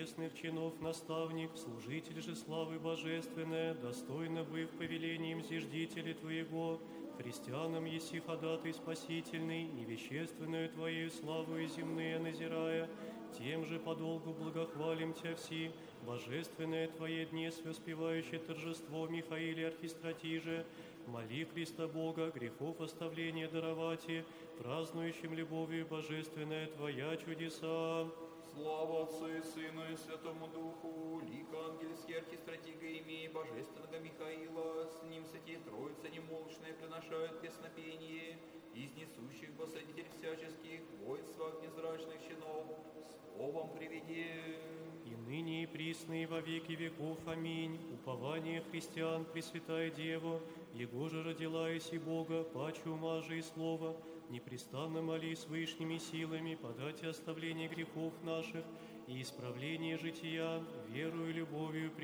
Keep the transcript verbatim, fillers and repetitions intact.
честных чинов наставник, служитель же славы божественная, достойно быв повелением зиждителя Твоего, христианам еси ходатай спасительный, невещественную Твоею славою земные назирая, тем же подолгу благохвалим Тя все, божественное Твое днес воспевающее торжество Михаиле архистратиже, моли Христа Бога, грехов оставления даровати, празднующим любовью божественная Твоя чудеса. Слава Отцу и Сыну и Святому Духу, лика ангельский архистратига имея божественного Михаила, с ним святей Троица немолчная приношают песнопение, из несущих босодитель всяческих, воинства огнезрачных чинов, словом приведи. И ныне и присно и во веки веков. Аминь. Упование христиан, Пресвятая Дева, Его же родила иси Бога, паче ума же и слова, непрестанно моли с вышними силами подать оставление грехов наших и исправление жития, верою и любовью